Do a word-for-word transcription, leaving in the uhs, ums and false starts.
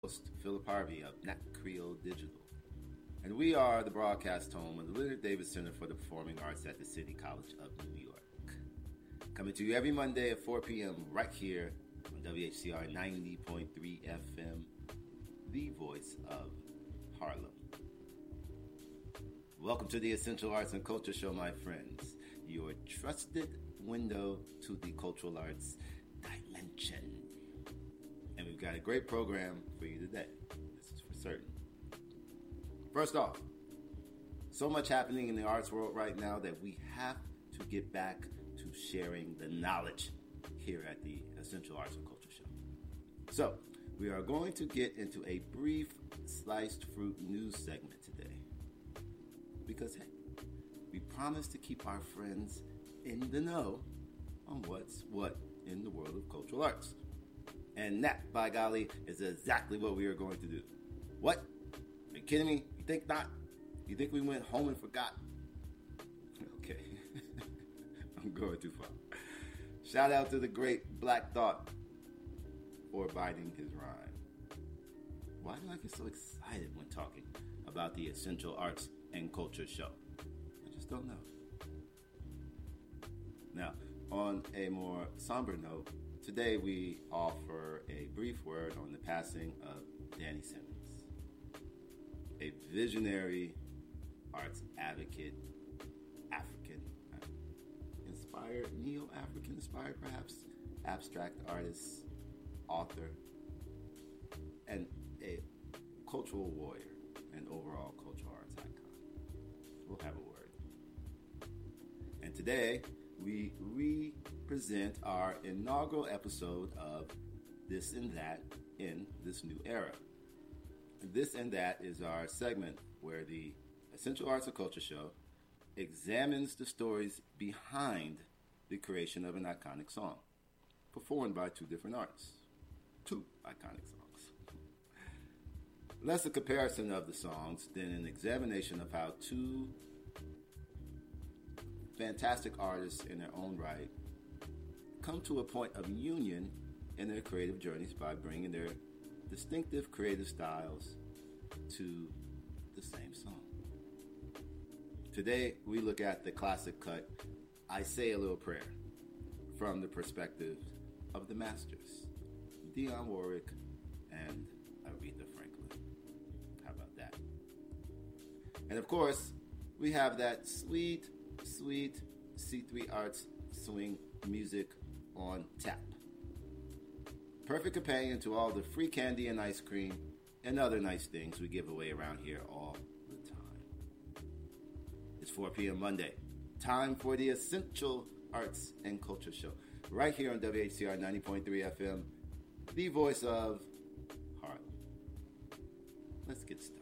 host, Philip Harvey of Nat Creole Digital. And we are the broadcast home of the Leonard Davis Center for the Performing Arts at the City College of New York. Coming to you every Monday at four p.m. right here on W H C R ninety point three F M, the voice of Harlem. Welcome to the Essential Arts and Culture Show, my friends. Your trusted window to the cultural arts dimension. And we've got a great program for you today. This is for certain. First off, so much happening in the arts world right now that we have to get back to sharing the knowledge here at the Essential Arts and Culture Show. So, we are going to get into a brief sliced fruit news segment today. Because, hey, we promise to keep our friends in the know on what's what in the world of cultural arts. And that, by golly, is exactly what we are going to do. What? Are you kidding me? You think not? You think we went home and forgot? Okay. I'm going too far. Shout out to the great Black Thought for biding his rhyme. Why do I get so excited when talking about the Essential Arts and Culture Show? I just don't know. Now, on a more somber note, today we offer a brief word on the passing of Danny Simmons, a visionary arts advocate, African uh, inspired, neo-African inspired perhaps, abstract artist, author, and a cultural warrior and overall cultural arts icon. We'll have a word. And today, we re-present our inaugural episode of This and That in This New Era. This and That is our segment where the Essential Arts and Culture Show examines the stories behind the creation of an iconic song, performed by two different artists. Two iconic songs. Less a comparison of the songs than an examination of how two fantastic artists in their own right come to a point of union in their creative journeys by bringing their distinctive creative styles to the same song. Today, we look at the classic cut, I Say a Little Prayer, from the perspective of the masters, Dionne Warwick and Aretha Franklin. How about that? And of course, we have that sweet Sweet C three Arts swing music on tap. Perfect companion to all the free candy and ice cream and other nice things we give away around here all the time. It's four p.m. Monday. Time for the Essential Arts and Culture Show. Right here on W H C R ninety point three F M, the voice of Harlem. Let's get started.